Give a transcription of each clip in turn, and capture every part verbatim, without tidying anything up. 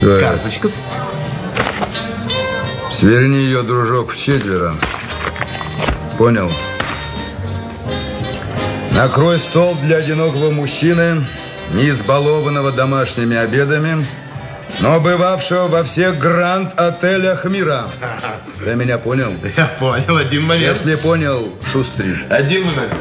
Карточку. Сверни ее, дружок, в четверо. Понял? Накрой стол для одинокого мужчины, не избалованного домашними обедами, но бывавшего во всех гранд-отелях мира. Ты меня понял? Я понял, один момент. Если понял, шустри. Один момент.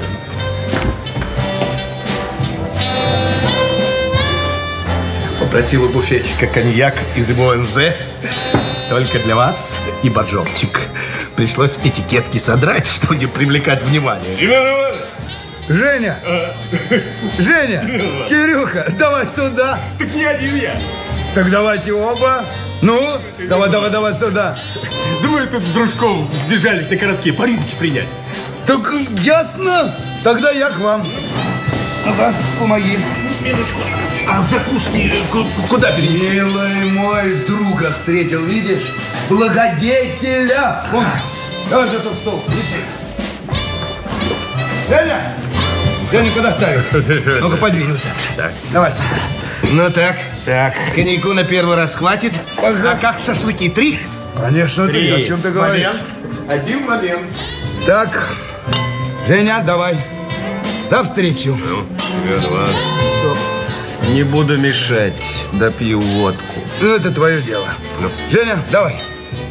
Попросил у буфетчика коньяк из МОНЗ. Только для вас и боржомчик. Пришлось этикетки содрать, чтобы не привлекать внимание. Семен Иванович! Женя! Женя! Кирюха, давай сюда! Так не один я. Так давайте оба. Ну, давай, давай, давай сюда. Да мы тут с дружком бежались на коротке по рюмке принять. Так ясно. Тогда я к вам. Ага, помоги. Минутку. А закуски куда перенести? Милый мой, друга встретил, видишь? Благодетеля. Вон, давай за тот стол, неси. Женя! Женя, куда ставишь? Ну-ка, подвинь вот так. Так. Давай сюда. Ну так, Так. коньяку на первый раз хватит. Ага. А как шашлыки? Три? Конечно, ты. О чем ты говоришь? Момент. Один момент. Так, Женя, давай. За встречу. Не буду мешать, допью водку. Ну, это твое дело. Ну. Женя, давай.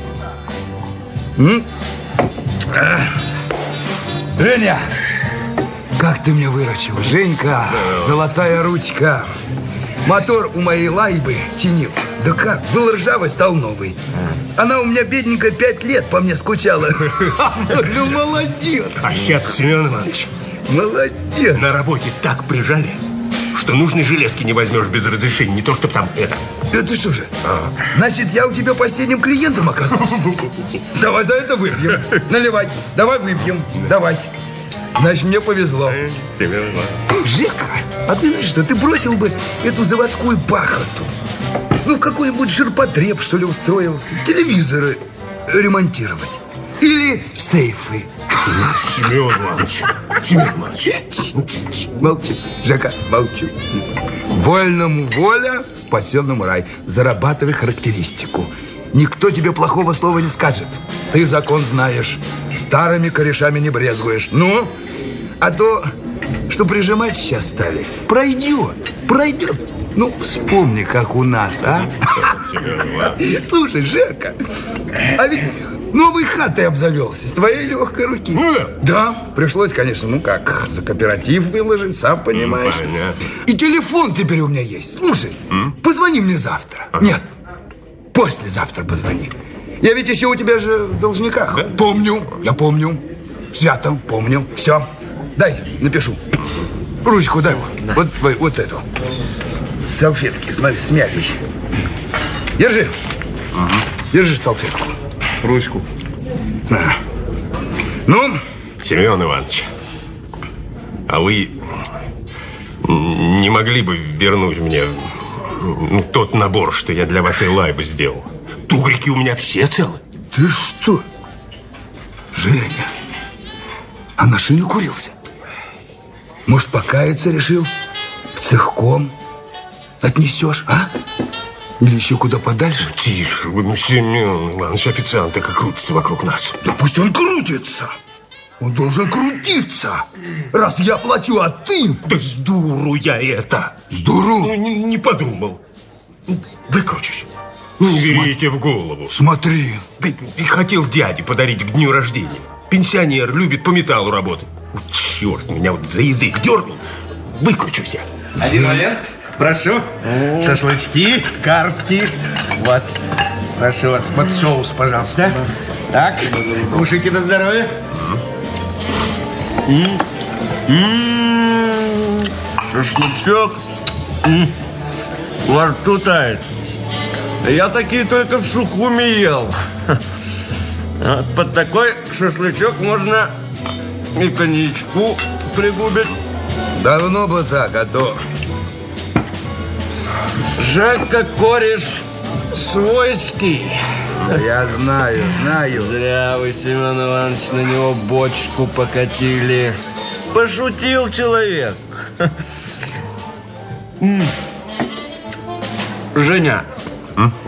М? А. Женя, как ты меня выручил, Женька, золотая ручка. Мотор у моей лайбы чинил. Да как, был ржавый, стал новый. Она у меня, бедненькая, пять лет по мне скучала. Ну, молодец. А сейчас, Семен Иванович, Молодец. на работе так прижали, что нужной железки не возьмешь без разрешения. Не то, чтоб там это. Это что же? Значит, я у тебя последним клиентом оказался. Давай за это выпьем. Наливай. Давай выпьем. Давай. Значит, мне повезло. Семен Иванович. Жека, а ты знаешь что, ты бросил бы эту заводскую пахоту. Ну, в какой-нибудь ширпотреб, что ли, устроился. Телевизоры ремонтировать. Или сейфы. Семен Иванович. Семен Иванович. Молчи, Жека, молчу. Вольному воля, спасенному рай. Зарабатывай характеристику. Никто тебе плохого слова не скажет. Ты закон знаешь. Старыми корешами не брезгуешь. Ну, а то, что прижимать сейчас стали, пройдет, пройдет. Ну, вспомни, как у нас, а? Слушай, Жека, а ведь новой хатой обзавелся с твоей легкой руки. Ну да. Да, пришлось, конечно, ну как, за кооператив выложить, сам понимаешь. Понятно. И телефон теперь у меня есть. Слушай, позвони мне завтра. Нет, послезавтра позвони. Я ведь еще у тебя же в должниках. Да? Помню, я помню. Свято, помню. Все, дай, напишу. Ручку дай вот, вот, вот, вот эту. Салфетки, смотри, смялись. Держи. Держи салфетку. Ручку. На. Ну? Семен Иванович, а вы не могли бы вернуть мне ну, тот набор, что я для вашей лайбы сделал? Тугрики у меня все целы. Ты что? Женя, а на шее курился? Может, покаяться решил? В цехком отнесешь, а? Или еще куда подальше? Тише вы, ну, Семен Иванович, официанты как крутятся вокруг нас. Да пусть он крутится. Он должен крутиться. Раз я плачу, а ты... Да с дуру я это. С дуру? Ну, не, не подумал. Выкручусь. Ну, не берите в голову. Смотри. Да, и хотел дяде подарить к дню рождения. Пенсионер, любит по металлу работать. Вот черт, меня вот за язык дернул. Выкручусь я. Один момент. Прошу. Шашлычки карские. Вот. Прошу вас, под соус, пожалуйста. Так, кушайте на здоровье. М-м-м, шашлычок м, во рту тает. Я такие только в Сухуми ел. Вот под такой шашлычок можно и коньячку пригубить. Давно бы так, а то... Жека кореш свойский. Да я знаю, знаю. Зря вы, Семен Иванович, на него бочку покатили. Пошутил человек. Женя, М?